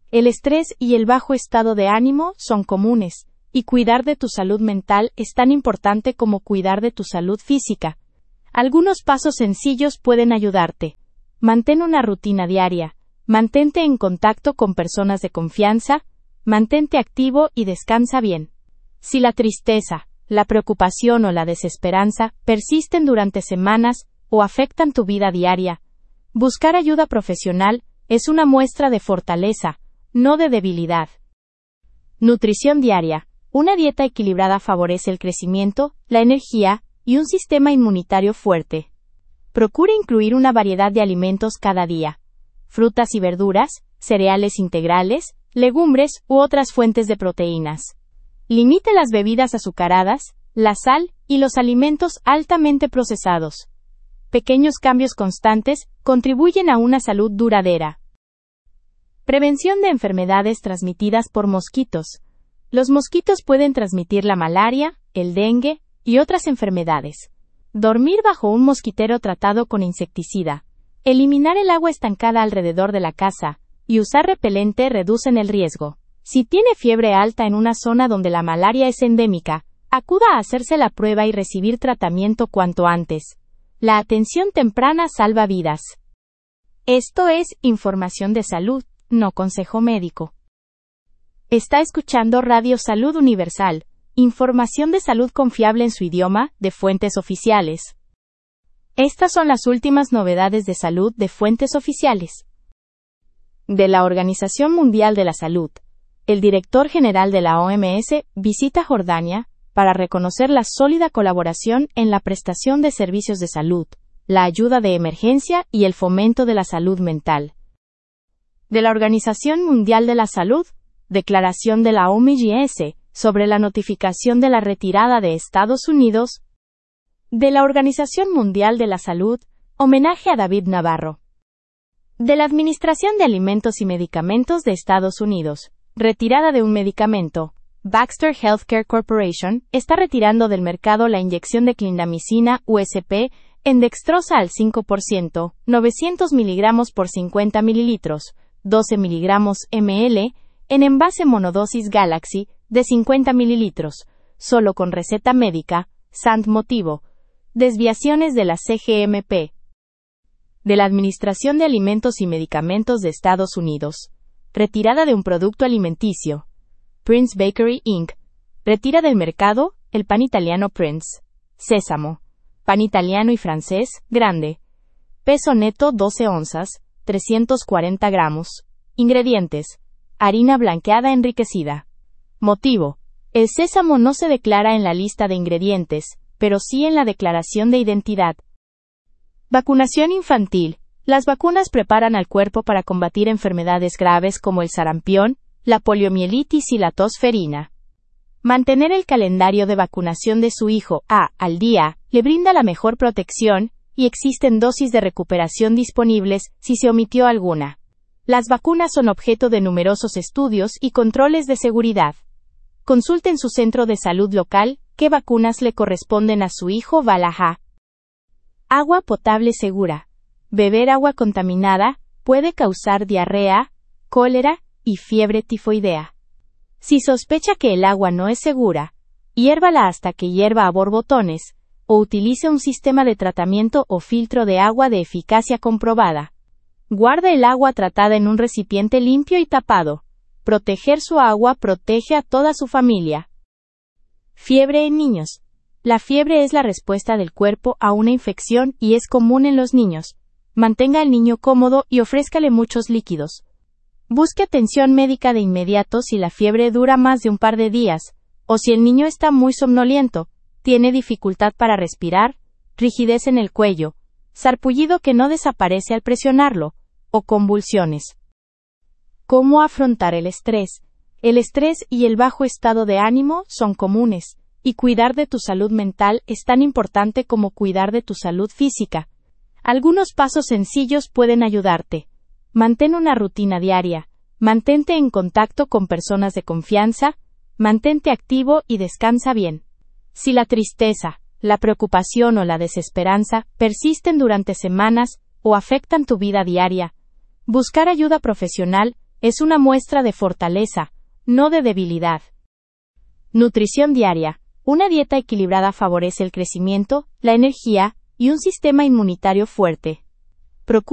El estrés y el bajo estado de ánimo son comunes, y cuidar de tu salud mental es tan importante como cuidar de tu salud física. Algunos pasos sencillos pueden ayudarte. Mantén una rutina diaria. Mantente en contacto con personas de confianza. Mantente activo y descansa bien. Si la tristeza, la preocupación o la desesperanza persisten durante semanas o afectan tu vida diaria, buscar ayuda profesional es una muestra de fortaleza, no de debilidad. Nutrición diaria. Una dieta equilibrada favorece el crecimiento, la energía y un sistema inmunitario fuerte. Procura incluir una variedad de alimentos cada día. Frutas y verduras, cereales integrales, legumbres u otras fuentes de proteínas. Limite las bebidas azucaradas, la sal y los alimentos altamente procesados. Pequeños cambios constantes contribuyen a una salud duradera. Prevención de enfermedades transmitidas por mosquitos. Los mosquitos pueden transmitir la malaria, el dengue y otras enfermedades. Dormir bajo un mosquitero tratado con insecticida, eliminar el agua estancada alrededor de la casa y usar repelente reducen el riesgo. Si tiene fiebre alta en una zona donde la malaria es endémica, acuda a hacerse la prueba y recibir tratamiento cuanto antes. La atención temprana salva vidas. Esto es información de salud, no consejo médico. Está escuchando Radio Salud Universal, información de salud confiable en su idioma, de fuentes oficiales. Estas son las últimas novedades de salud de fuentes oficiales. De la Organización Mundial de la Salud, el director general de la O M S visita Jordania para reconocer la sólida colaboración en la prestación de servicios de salud, la ayuda de emergencia y el fomento de la salud mental. De la Organización Mundial de la Salud, declaración de la O M S sobre la notificación de la retirada de Estados Unidos. De la Organización Mundial de la Salud, homenaje a David Navarro. De la Administración de Alimentos y Medicamentos de Estados Unidos, retirada de un medicamento. Baxter Healthcare Corporation está retirando del mercado la inyección de clindamicina U S P en dextrosa al cinco por ciento, novecientos miligramos por cincuenta mililitros, doce miligramos ml, en envase monodosis Galaxy, de cincuenta mililitros, solo con receta médica, S A N motivo. Desviaciones de la C G M P. De la Administración de Alimentos y Medicamentos de Estados Unidos, retirada de un producto alimenticio. Prince Bakery incorporated. Retira del mercado, el pan italiano Prince. Sésamo. Pan italiano y francés, grande. Peso neto doce onzas, trescientos cuarenta gramos. Ingredientes. Harina blanqueada enriquecida. Motivo. El sésamo no se declara en la lista de ingredientes, pero sí en la declaración de identidad. Vacunación infantil. Las vacunas preparan al cuerpo para combatir enfermedades graves como el sarampión, la poliomielitis y la tos ferina. Mantener el calendario de vacunación de su hijo a al día le brinda la mejor protección, y existen dosis de recuperación disponibles si se omitió alguna. Las vacunas son objeto de numerosos estudios y controles de seguridad. Consulte en su centro de salud local qué vacunas le corresponden a su hijo Balaja. Agua potable segura. Beber agua contaminada puede causar diarrea, cólera y fiebre tifoidea. Si sospecha que el agua no es segura, hiérvala hasta que hierva a borbotones, o utilice un sistema de tratamiento o filtro de agua de eficacia comprobada. Guarde el agua tratada en un recipiente limpio y tapado. Proteger su agua protege a toda su familia. Fiebre en niños. La fiebre es la respuesta del cuerpo a una infección y es común en los niños. Mantenga al niño cómodo y ofrézcale muchos líquidos. Busque atención médica de inmediato si la fiebre dura más de un par de días, o si el niño está muy somnoliento, tiene dificultad para respirar, rigidez en el cuello, sarpullido que no desaparece al presionarlo, o convulsiones. ¿Cómo afrontar el estrés? El estrés y el bajo estado de ánimo son comunes, y cuidar de tu salud mental es tan importante como cuidar de tu salud física. Algunos pasos sencillos pueden ayudarte. Mantén una rutina diaria, mantente en contacto con personas de confianza, mantente activo y descansa bien. Si la tristeza, la preocupación o la desesperanza persisten durante semanas o afectan tu vida diaria, buscar ayuda profesional es una muestra de fortaleza, no de debilidad. Nutrición diaria. Una dieta equilibrada favorece el crecimiento, la energía y un sistema inmunitario fuerte.